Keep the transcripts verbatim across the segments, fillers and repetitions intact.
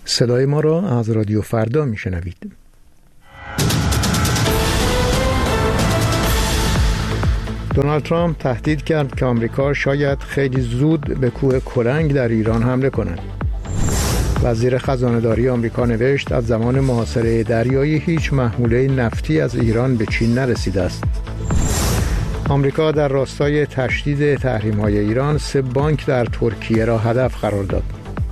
صدای ما را از رادیو فردا میشنوید. دونالد ترامپ تهدید کرد که آمریکا شاید خیلی زود به کوه کلنگ در ایران حمله کند. وزیر خزانه‌داری آمریکا نوشت از زمان محاصره دریایی هیچ محموله نفتی از ایران به چین نرسیده است. آمریکا در راستای تشدید تحریم‌های ایران سه بانک در ترکیه را هدف قرار داد.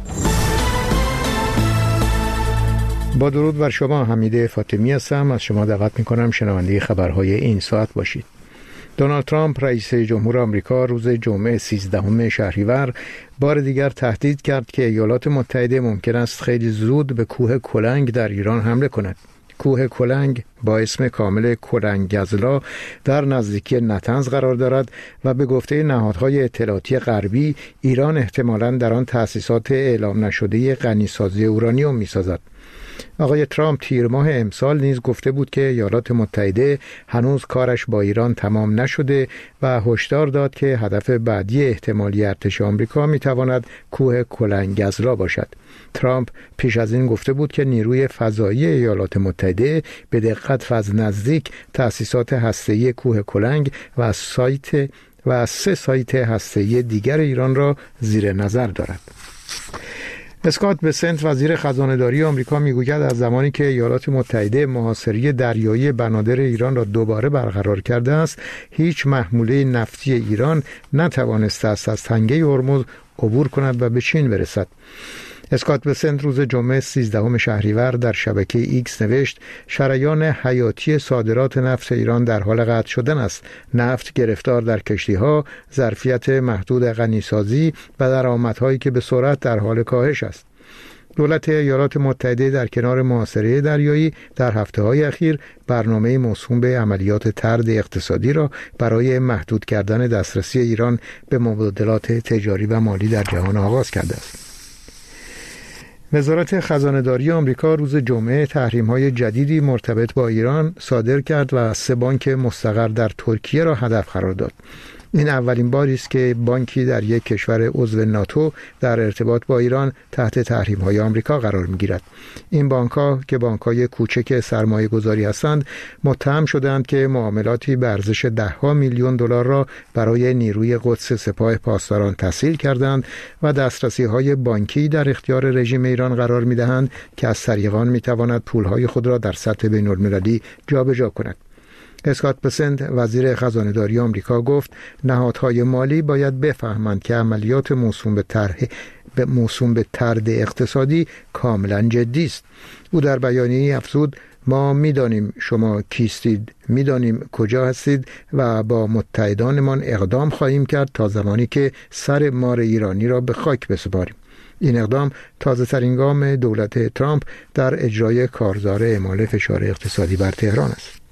با درود بر شما، حمیده فاطمی هستم. از شما دعوت می‌کنم شنونده خبرهای این ساعت باشید. دونالد ترامپ رئیس جمهور آمریکا روز جمعه سیزدهم شهریور بار دیگر تهدید کرد که ایالات متحده ممکن است خیلی زود به کوه کلنگ در ایران حمله کند. کوه کلنگ با اسم کامل کلنگزلا در نزدیکی نطنز قرار دارد و به گفته نهادهای اطلاعاتی غربی ایران احتمالاً در آن تأسیسات اعلام نشده غنیسازی اورانیوم می‌سازد. آقای ترامپ تیر ماه امسال نیز گفته بود که ایالات متحده هنوز کارش با ایران تمام نشده و هشدار داد که هدف بعدی احتمالی ارتش آمریکا میتواند کوه کلنگزلا باشد. ترامپ پیش از این گفته بود که نیروی فضایی ایالات متحده به دقت و از نزدیک تأسیسات هسته‌ای کوه کلنگ و سایت و سه سایت هسته‌ای دیگر ایران را زیر نظر دارد. اسکات بسنت وزیر خزانه‌داری آمریکا میگوید از زمانی که ایالات متحده محاصره دریایی بنادر ایران را دوباره برقرار کرده است، هیچ محموله نفتی ایران نتوانسته است از تنگه هرمز عبور کند و به چین برسد. اسکات بسنت روز جمعه سیزدهم شهریور در شبکه ایکس نوشت شریان حیاتی صادرات نفت ایران در حال قطع شدن است. نفت گرفتار در کشتی‌ها، ظرفیت محدود غنیسازی و درآمدهایی که به سرعت در حال کاهش است. دولت ایالات متحده در کنار محاصره دریایی در هفته‌های اخیر برنامه موسوم به عملیات طرد اقتصادی را برای محدود کردن دسترسی ایران به مبادلات تجاری و مالی در جهان آغاز کرده است. وزارت خزانه‌داری آمریکا روز جمعه تحریم‌های جدیدی مرتبط با ایران صادر کرد و سه بانک مستقر در ترکیه را هدف قرار داد. این اولین باری است که بانکی در یک کشور عضو ناتو در ارتباط با ایران تحت تحریم‌های آمریکا قرار می‌گیرد. این بانک‌ها که بانک‌های کوچک سرمایه‌گذاری هستند، متهم شدند که معاملاتی به ارزش ده‌ها میلیون دلار را برای نیروی قدس سپاه پاسداران تسهیل کردند و دسترسی‌های بانکی در اختیار رژیم ایران قرار می‌دهند که از طریق آن می‌تواند پول‌های خود را در سطح بین‌المللی جابجا کند. اسکات بسنت وزیر خزانه‌داری آمریکا گفت نهادهای مالی باید بفهمند که عملیات موسوم به طرح به موسوم به طرد اقتصادی کاملا جدی است. او در بیانیه‌ای افزود ما می‌دانیم شما کیستید، می‌دانیم کجا هستید و با متحدانمان اقدام خواهیم کرد تا زمانی که سر مار ایرانی را به خاک بسپاریم. این اقدام تازه‌ترین گام دولت ترامپ در اجرای کارزار اعمال فشار اقتصادی بر تهران است.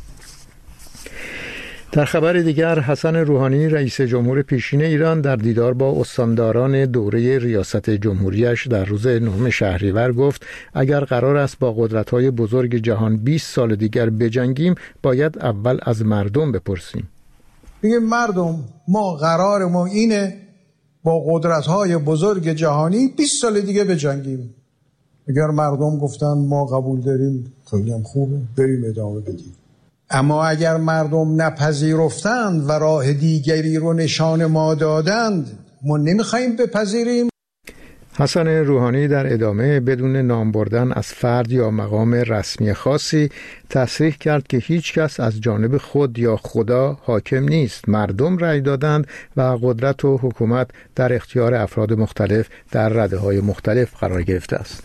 در خبر دیگر، حسن روحانی رئیس جمهور پیشین ایران در دیدار با استانداران دوره ریاست جمهوریش در روز نهم شهریور گفت اگر قرار است با قدرت‌های بزرگ جهان بیست سال دیگر بجنگیم باید اول از مردم بپرسیم. میگه مردم ما قرار ما اینه با قدرت‌های بزرگ جهانی بیست سال دیگه بجنگیم. اگر مردم گفتن ما قبول داریم خیلی هم خوبه، بریم ادامه بدیم. اما اگر مردم نپذیرفتند و راه دیگری رو نشان ما دادند، ما نمیخوایم بپذیریم. حسن روحانی در ادامه بدون نام بردن از فرد یا مقام رسمی خاصی تصریح کرد که هیچ کس از جانب خود یا خدا حاکم نیست. مردم رأی دادند و قدرت و حکومت در اختیار افراد مختلف در رده‌های مختلف قرار گرفته است.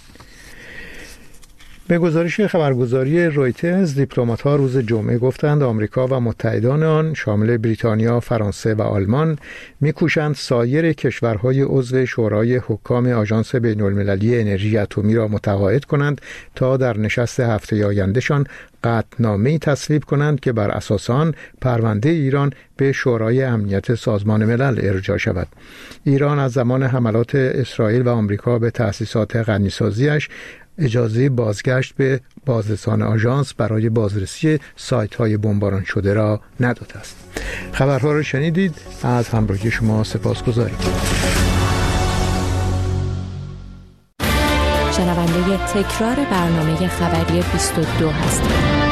به گزارش خبرگزاری رویترز، دیپلمات‌ها روز جمعه گفتند آمریکا و متحدان آن شامل بریتانیا، فرانسه و آلمان می‌کوشند سایر کشورهای عضو شورای حکام آژانس بین‌المللی انرژی اتمی را متقاعد کنند تا در نشست هفته آیندهشان قطعنامه‌ای تصویب کنند که بر اساس آن پرونده ایران به شورای امنیت سازمان ملل ارجاع شود. ایران از زمان حملات اسرائیل و آمریکا به تأسیسات غنیسازیش اجازه بازگشت به بازرسان آژانس برای بازرسی سایت‌های بمباران شده را نداده است. خبرها را شنیدید. از همراهی شما سپاسگزاریم. شنونده تکرار برنامه خبری بیست و دو هستید.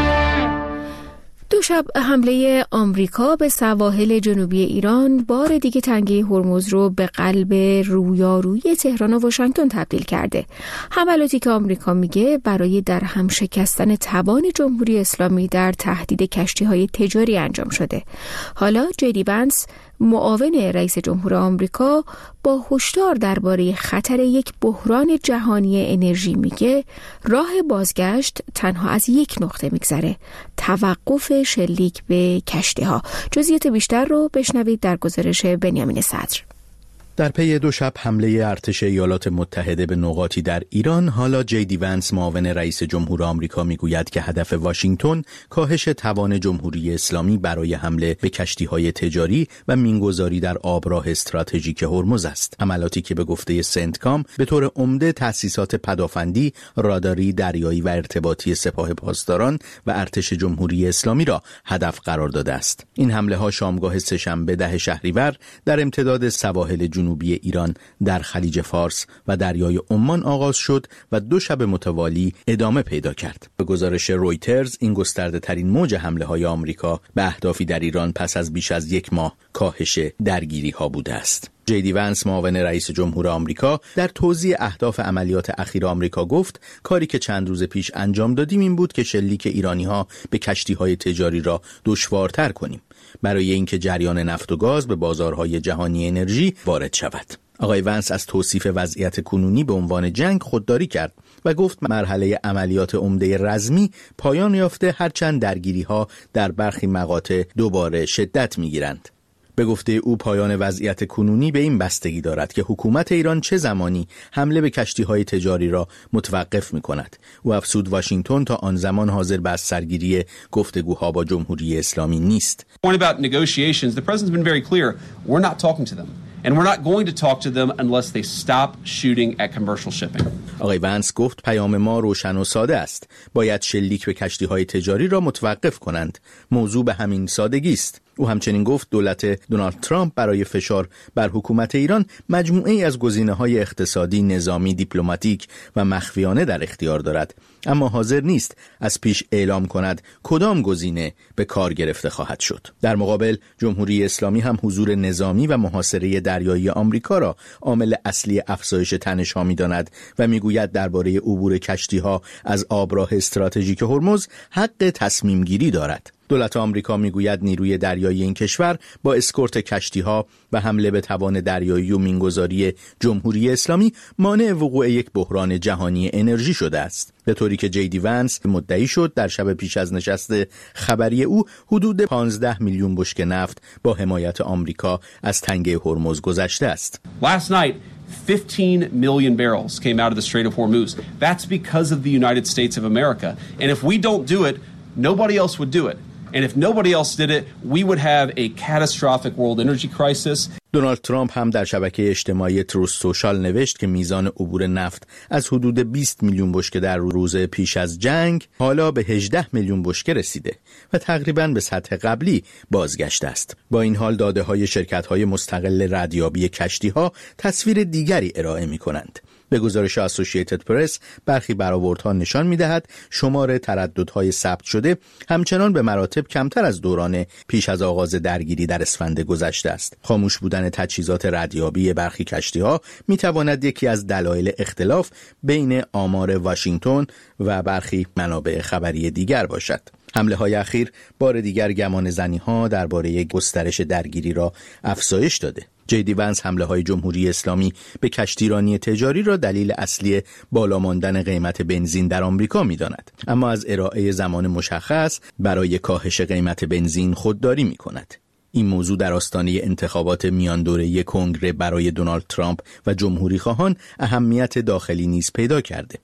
دو شب حمله آمریکا به سواحل جنوبی ایران بار دیگه تنگه هرمز رو به قلب رویارویی تهران و واشنگتن تبدیل کرده. حملاتی که آمریکا میگه برای در هم شکستن توان جمهوری اسلامی در تهدید کشتی‌های تجاری انجام شده. حالا جی دی ونس، معاون رئیس جمهور آمریکا، با هشدار درباره خطر یک بحران جهانی انرژی میگه راه بازگشت تنها از یک نقطه میگذره: توقف شلیک به کشتی‌ها. جزئیات بیشتر رو بشنوید در گزارش بنیامین صدر. در پی دو شب حمله ارتش ایالات متحده به نقاطی در ایران، حالا جی دی ونس، معاون رئیس جمهور آمریکا، میگوید که هدف واشنگتن کاهش توان جمهوری اسلامی برای حمله به کشتی‌های تجاری و مینگذاری در آبراه استراتژیک هرمز است. حملاتی که به گفته سنتکام به طور عمده تأسیسات پدافندی، راداری، دریایی و ارتباطی سپاه پاسداران و ارتش جمهوری اسلامی را هدف قرار داده است. این حمله ها شامگاه سه‌شنبه ده شهریور در امتداد سواحل جنوبی ایران در خلیج فارس و دریای عمان آغاز شد و دو شب متوالی ادامه پیدا کرد. به گزارش رویترز، این گسترده ترین موج حمله های آمریکا به اهدافی در ایران پس از بیش از یک ماه کاهش درگیری ها بوده است. جی دی ونس، معاون رئیس جمهور آمریکا، در توضیح اهداف عملیات اخیر آمریکا گفت: کاری که چند روز پیش انجام دادیم این بود که شلیک ایرانی‌ها به کشتی‌های تجاری را دشوارتر کنیم برای اینکه جریان نفت و گاز به بازارهای جهانی انرژی وارد شود. آقای ونس از توصیف وضعیت کنونی به عنوان جنگ خودداری کرد و گفت مرحله عملیات عمده رزمی پایان یافته، هرچند درگیری‌ها در برخی مقاطع دوباره شدت می‌گیرند. به گفته او، پایان وضعیت کنونی به این بستگی دارد که حکومت ایران چه زمانی حمله به کشتی‌های تجاری را متوقف می‌کند. او افزود واشنگتن تا آن زمان حاضر به سرگیری گفتگوها با جمهوری اسلامی نیست. About negotiations, the president's been very clear. We're not talking to them. And we're not going to talk to them unless they stop shooting at commercial shipping. آقای ونس گفت پیام ما روشن و ساده است. باید شلیک به کشتی‌های تجاری را متوقف کنند. موضوع به همین سادگی است. او همچنین گفت دولت دونالد ترامپ برای فشار بر حکومت ایران مجموعه‌ای از گزینه‌های اقتصادی، نظامی، دیپلماتیک و مخفیانه در اختیار دارد، اما حاضر نیست از پیش اعلام کند کدام گزینه به کار گرفته خواهد شد. در مقابل، جمهوری اسلامی هم حضور نظامی و محاصره دریایی آمریکا را عامل اصلی افزایش تنش‌ها می‌داند و می‌گوید درباره عبور کشتی‌ها از آبراه استراتژیک هرمز حق تصمیم گیری دارد. دولت آمریکا میگوید نیروی دریایی این کشور با اسکورت کشتی‌ها و حمله به توان دریایی و مینگذاری جمهوری اسلامی مانع وقوع یک بحران جهانی انرژی شده است، به طوری که جی دی ونس مدعی شد در شب پیش از نشست خبری او حدود پانزده میلیون بشکه نفت با حمایت آمریکا از تنگه هرمز گذشته است. Last night fifteen million barrels came out of the Strait of Hormuz. That's because of the United States of America. And if we don't do it, nobody else would do it. And if nobody else did it, we would have a catastrophic world energy crisis. دونالد ترامپ هم در شبکه اجتماعی تروث سوشال نوشت که میزان عبور نفت از حدود بیست میلیون بشکه در روز پیش از جنگ حالا به هجده میلیون بشکه رسیده و تقریباً به سطح قبلی بازگشته است. با این حال داده‌های شرکت‌های مستقل ردیابی کشتی‌ها تصویر دیگری ارائه می‌کنند. به گزارش اسوسییتد پرس، برخی برآوردها نشان می‌دهد شمار ترددهای ثبت شده همچنان به مراتب کمتر از دوران پیش از آغاز درگیری در اسفند گذشته است. خاموش بودن تجهیزات ردیابی برخی کشتی‌ها می‌تواند یکی از دلایل اختلاف بین آمار واشنگتن و برخی منابع خبری دیگر باشد. حمله های اخیر بار دیگر گمان زنی ها درباره گسترش درگیری را افزایش داده. جی دی ونس حمله های جمهوری اسلامی به کشتیرانی تجاری را دلیل اصلی بالا ماندن قیمت بنزین در آمریکا می داند، اما از ارائه زمان مشخص برای کاهش قیمت بنزین خودداری می کند. این موضوع در آستانه انتخابات میان دوره‌ای کنگره برای دونالد ترامپ و جمهوری خواهان اهمیت داخلی نیز پیدا کرده.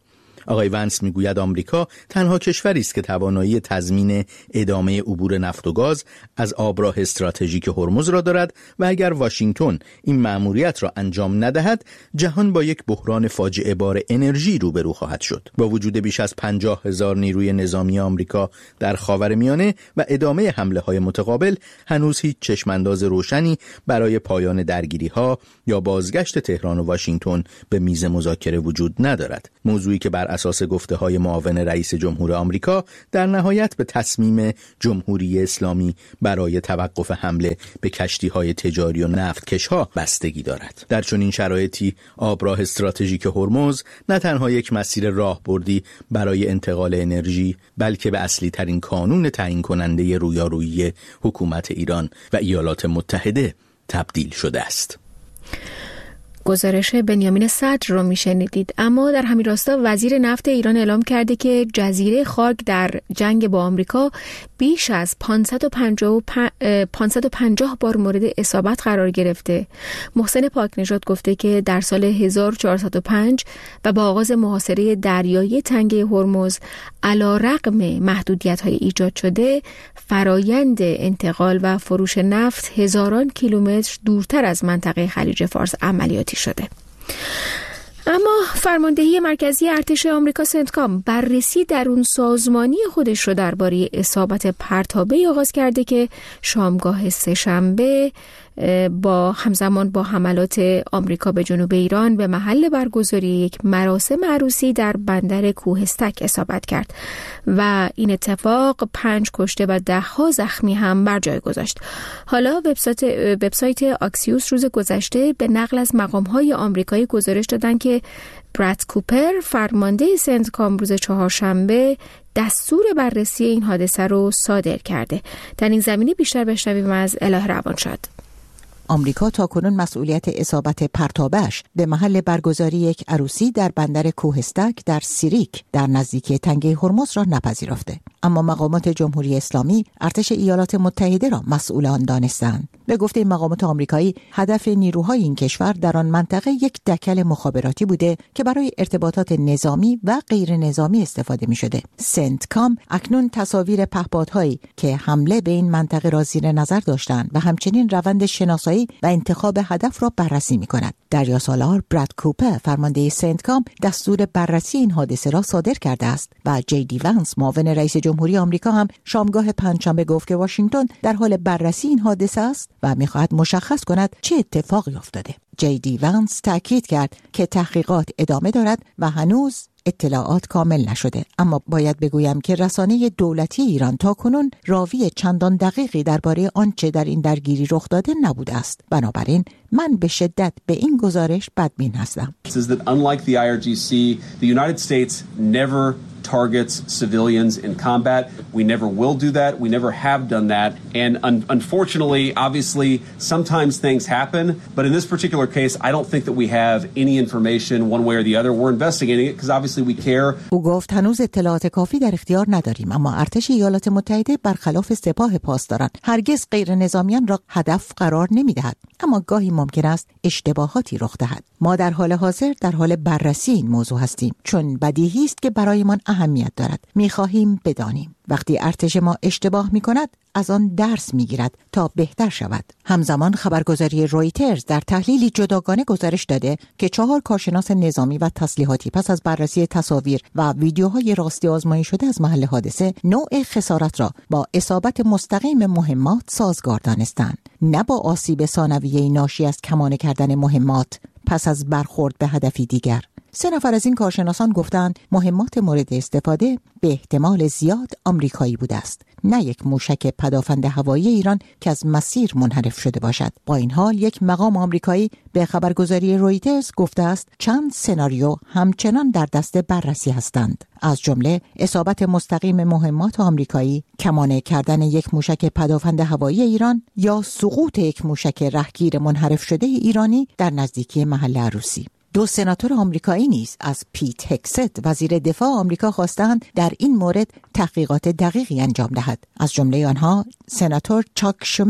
آقای ونس میگوید آمریکا تنها کشوری است که توانایی تضمین ادامه عبور نفت و گاز از آبراه استراتژیک هرمز را دارد و اگر واشنگتن این مأموریت را انجام ندهد جهان با یک بحران فاجعه بار انرژی روبرو خواهد شد. با وجود بیش از پنجاه هزار نیروی نظامی آمریکا در خاورمیانه و ادامه حمله‌های متقابل هنوز هیچ چشمانداز روشنی برای پایان درگیری‌ها یا بازگشت تهران و واشنگتن به میز مذاکره وجود ندارد. موضوعی که بر اساس گفته‌های معاون رئیس جمهور آمریکا در نهایت به تصمیم جمهوری اسلامی برای توقف حمله به کشتی‌های تجاری و نفتکش‌ها بستگی دارد. در چنین شرایطی آبراه استراتژیک هرمز نه تنها یک مسیر راهبردی برای انتقال انرژی بلکه به اصلی ترین کانون تعیین کننده رویارویی حکومت ایران و ایالات متحده تبدیل شده است. گزارش بنیامین صدر رو میشنیدید. اما در همین راستا وزیر نفت ایران اعلام کرده که جزیره خاک در جنگ با آمریکا بیش از پانصد و پنجاه بار مورد اصابت قرار گرفته. محسن پاکنژاد گفته که در سال هزار و چهارصد و پنج و با آغاز محاصره دریایی تنگه هرمز علی‌رغم محدودیت‌های ایجاد شده فرایند انتقال و فروش نفت هزاران کیلومتر دورتر از منطقه خلیج فارس عملیاتی شده. اما فرماندهی مرکزی ارتش آمریکا سنتکام بررسی درون سازمانی خودش رو درباره اصابت پرتابه آغاز کرده که شامگاه سه‌شنبه با همزمان با حملات آمریکا به جنوب ایران به محل برگزاری یک مراسم عروسی در بندر کوهستک اصابت کرد و این اتفاق پنج کشته و ده ها زخمی هم بر جای گذاشت. حالا وبسایت وبسایت آکسیوس روز گذشته به نقل از مقام‌های آمریکایی گزارش دادن که براد کوپر فرمانده سنتکام روز چهارشنبه دستور بررسی این حادثه رو صادر کرده. در این زمینه بیشتر بشنویم از الهه روانشاد. آمریکا تاکنون مسئولیت اصابت پرتابش به محل برگزاری یک عروسی در بندر کوهستک در سیریک در نزدیکی تنگه هرمز را نپذیرفته. اما مقامات جمهوری اسلامی ارتش ایالات متحده را مسئول آن دانستند. به گفته مقامات آمریکایی هدف نیروهای این کشور در آن منطقه یک دکل مخابراتی بوده که برای ارتباطات نظامی و غیر نظامی استفاده می شده. سنتکام اکنون تصاویر پهپادهایی که حمله به این منطقه را زیر نظر داشتند و همچنین روند شناسایی و انتخاب هدف را بررسی می کند. دریا سالار براد کوپر فرمانده سنتکام دستور بررسی این حادثه را صادر کرده است و جی دی ونس معاون رئیس جمهوری آمریکا هم شامگاه پنجشنبه گفت که واشنگتن در حال بررسی این حادثه است و می‌خواهد مشخص کند چه اتفاقی افتاده. جی دی ونس تاکید کرد که تحقیقات ادامه دارد و هنوز اطلاعات کامل نشده. اما باید بگویم که رسانه دولتی ایران تاکنون راوی چندان دقیقی درباره آنچه در این درگیری رخ داده نبوده است. بنابراین من به شدت به این گزارش بدبین هستم. Unlike the I R G C, the United States never targets civilians in combat. We never will do that. We never have done that. And un- unfortunately, obviously, sometimes things happen. But in this particular case, I don't think that we have any information one way or the other. We're investigating it because obviously we care. او گفت هنوز اطلاعات کافی در اختیار نداریم، اما ارتش ایالات متحده برخلاف سپاه پاسداران هرگز غیر نظامیان را هدف قرار نمی‌دهد. اما گاهی ممکن است اشتباهاتی رخ دهد. ما در حال حاضر در حال بررسی این موضوع هستیم، چون بدیهی است که برایمان اهمیت دارد. می‌خواهیم بدانیم وقتی ارتش ما اشتباه می‌کند از آن درس می‌گیرد تا بهتر شود. همزمان خبرگزاری رویترز در تحلیلی جداگانه گزارش داده که چهار کارشناس نظامی و تسلیحاتی پس از بررسی تصاویر و ویدیوهای راستی آزمایی شده از محل حادثه نوع خسارت را با اصابت مستقیم مهمات سازگار دانستند، نه با آسیب ثانویه‌ای ناشی از کمانه کردن مهمات پس از برخورد به هدفی دیگر. سه نفر از این کارشناسان گفتند مهمات مورد استفاده به احتمال زیاد آمریکایی بوده است، نه یک موشک پدافند هوایی ایران که از مسیر منحرف شده باشد. با این حال یک مقام آمریکایی به خبرگزاری رویترز گفته است چند سناریو همچنان در دست بررسی هستند، از جمله اصابت مستقیم مهمات آمریکایی، کمانه کردن یک موشک پدافند هوایی ایران یا سقوط یک موشک رهگیر منحرف شده ایرانی در نزدیکی محل عروسی. دو سناتور آمریکایی نیز از پیت هکست وزیر دفاع آمریکا خواستند در این مورد تحقیقات دقیقی انجام دهد. از جمله آنها سناتور چاک شومر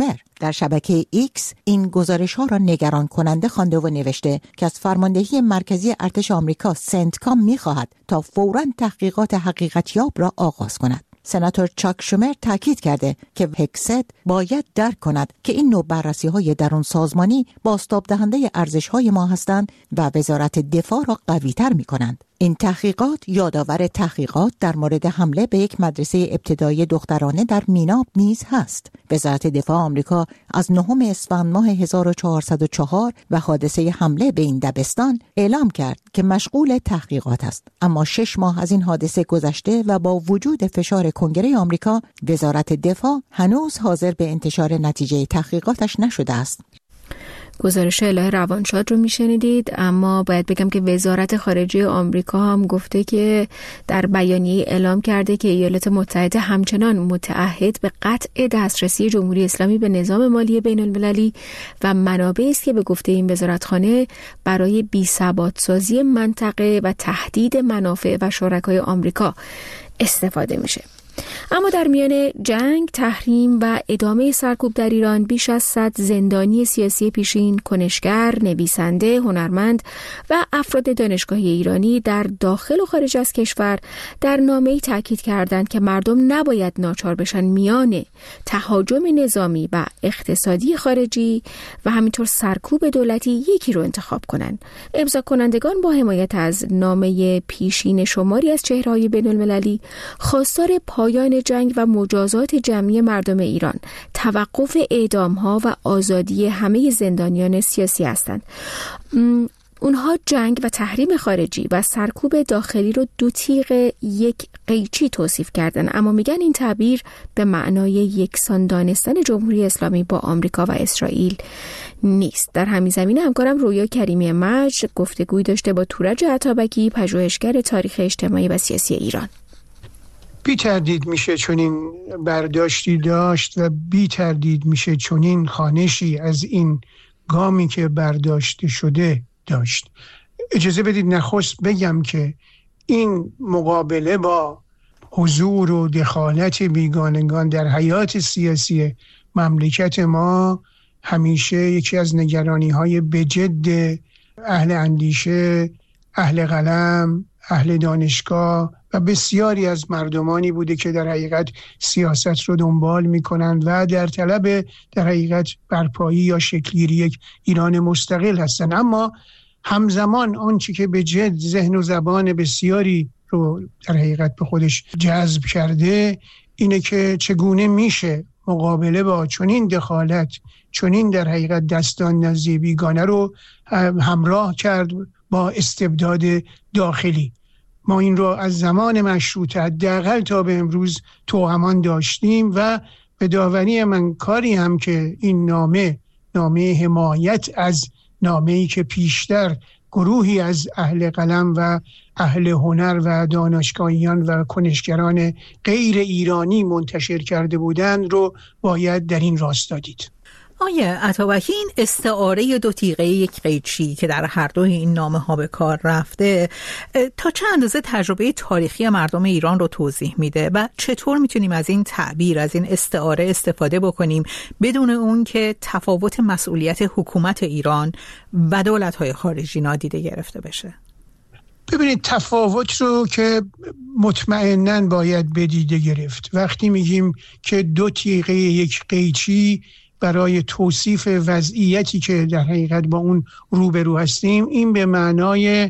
در شبکه ایکس این گزارش ها را نگران کننده خوانده و نوشته که از فرماندهی مرکزی ارتش آمریکا سنتکام می‌خواهد تا فوراً تحقیقات حقیقتیاب را آغاز کند. سناتور چاک شومر تاکید کرده که هگست باید درک کند که این نوع بررسی‌های درون سازمانی بازتاب دهنده ارزش‌های ما هستند و وزارت دفاع را قوی‌تر می‌کنند. این تحقیقات یادآور تحقیقات در مورد حمله به یک مدرسه ابتدایی دخترانه در میناب نیز هست. وزارت دفاع آمریکا از نهم اسفند ماه هزار و چهارصد و چهار و حادثه حمله به این دبستان اعلام کرد که مشغول تحقیقات است. اما شش ماه از این حادثه گذشته و با وجود فشار کنگره آمریکا، وزارت دفاع هنوز حاضر به انتشار نتیجه تحقیقاتش نشده است. گزارش الهه روانشاد رو میشنیدید. اما باید بگم که وزارت خارجه آمریکا هم گفته که در بیانیه اعلام کرده که ایالات متحده همچنان متعهد به قطع دسترسی جمهوری اسلامی به نظام مالی بین المللی و منابعی است که به گفته این وزارتخانه برای بی‌ثبات سازی منطقه و تهدید منافع و شرکای آمریکا استفاده میشه. اما در میان جنگ، تحریم و ادامه سرکوب در ایران، بیش از صد زندانی سیاسی پیشین، کنشگر، نویسنده، هنرمند و افراد دانشگاهی ایرانی در داخل و خارج از کشور در نامه‌ای تاکید کردند که مردم نباید ناچار بشن میان تهاجم نظامی و اقتصادی خارجی و همینطور سرکوب دولتی یکی رو انتخاب کنند. امضا کنندگان با حمایت از نامه پیشین شماری از چهره‌های بین‌المللی خواستار پایان جنگ و مجازات جمعی مردم ایران، توقف اعدام‌ها و آزادی همه زندانیان سیاسی هستند. اونها جنگ و تحریم خارجی و سرکوب داخلی رو دو تیغ یک قیچی توصیف کردن، اما میگن این تعبیر به معنای یکسان دانستن جمهوری اسلامی با آمریکا و اسرائیل نیست. در همین زمینه همکارم رویا کریمی مجد گفتگوی داشته با تورج عطابکی، پژوهشگر تاریخ اجتماعی و سیاسی ایران. بی تردید میشه چنین برداشتی داشت و بی تردید میشه چنین خوانشی از این گامی که برداشته شده داشت. اجازه بدید نخست بگم که این مقابله با حضور و دخالت بیگانگان در حیات سیاسی مملکت ما همیشه یکی از نگرانی‌های بجد اهل اندیشه، اهل قلم، اهل دانشگاه و بسیاری از مردمانی بوده که در حقیقت سیاست رو دنبال می‌کنند و در طلب در حقیقت برپایی یا شکل‌گیری یک ایران مستقل هستند. اما همزمان آنچه که به جد ذهن و زبان بسیاری رو در حقیقت به خودش جذب کرده اینه که چگونه میشه مقابله با چنین دخالت، چنین در حقیقت دستان نزدیک بیگانه رو همراه کرد با استبداد داخلی. ما این رو از زمان مشروطه حداقل تا به امروز توأمان داشتیم و به داوری من کاری هم که این نامه نامه حمایت از نامه‌ای که پیشتر گروهی از اهل قلم و اهل هنر و دانشگاهیان و کنشگران غیر ایرانی منتشر کرده بودند رو باید در این راستا دید. آیه عطابکی، این استعاره دو تیغه یک قیچی که در هر دوی این نامه ها به کار رفته تا چه اندازه تجربه تاریخی مردم ایران رو توضیح میده و چطور میتونیم از این تعبیر، از این استعاره استفاده بکنیم بدون اون که تفاوت مسئولیت حکومت ایران و دولت‌های خارجی نادیده گرفته بشه؟ ببینید، تفاوت رو که مطمئناً باید بدیده گرفت. وقتی میگیم که دو تیغه یک قیچی برای توصیف وضعیتی که در حقیقت با اون روبرو هستیم، این به معنای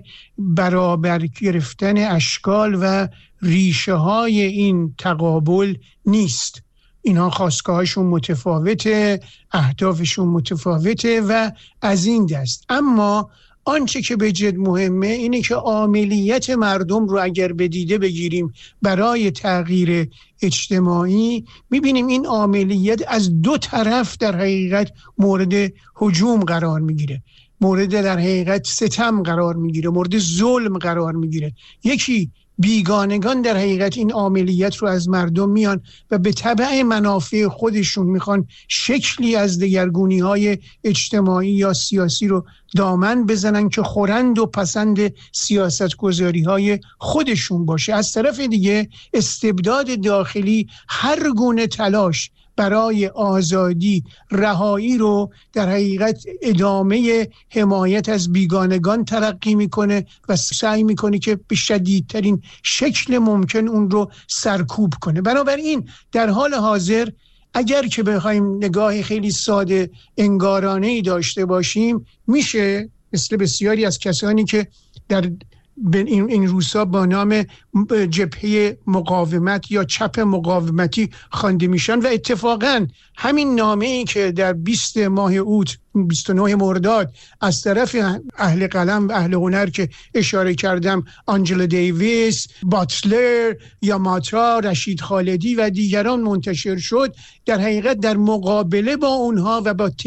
برابر گرفتن اشکال و ریشه های این تقابل نیست. اینها خواستگاهشون متفاوته، اهدافشون متفاوته و از این دست. اما آنچه که به جد مهمه اینه که عاملیت مردم رو اگر به دیده بگیریم برای تغییر اجتماعی، میبینیم این عاملیت از دو طرف در حقیقت مورد هجوم قرار میگیره، مورد در حقیقت ستم قرار میگیره، مورد ظلم قرار میگیره. یکی بیگانگان در حقیقت این عملیات رو از مردم میان و به تبع منافع خودشون میخوان شکلی از دگرگونی‌های اجتماعی یا سیاسی رو دامن بزنن که خورند و پسند سیاستگذاری‌های خودشون باشه. از طرف دیگه استبداد داخلی هر گونه تلاش برای آزادی، رهایی رو در حقیقت ادامه حمایت از بیگانگان تلقی میکنه و سعی میکنه که به شدیدترین شکل ممکن اون رو سرکوب کنه. بنابراین در حال حاضر اگر که بخوایم نگاه خیلی ساده انگارانه‌ای داشته باشیم، میشه مثل بسیاری از کسانی که در این این روزها با نام جبهه مقاومت یا چپ مقاومتی خوانده میشن و اتفاقا همین نامه‌ای که در بیست ماه اوت بیست و نه مرداد از طرف اهل قلم و اهل هنر که اشاره کردم، آنجلا دیویس، باتلر، یاماتا، رشید خالدی و دیگران منتشر شد، در حقیقت در مقابله با اونها و با